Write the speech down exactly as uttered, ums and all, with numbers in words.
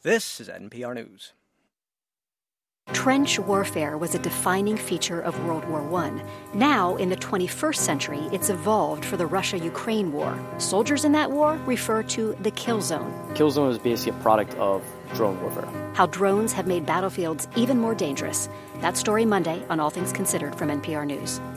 This is N P R News. Trench warfare was a defining feature of World War One. Now, in the twenty-first century, it's evolved for the Russia-Ukraine war. Soldiers in that war refer to the kill zone. Kill zone is basically a product of drone warfare. How drones have made battlefields even more dangerous. That story Monday on All Things Considered from N P R News.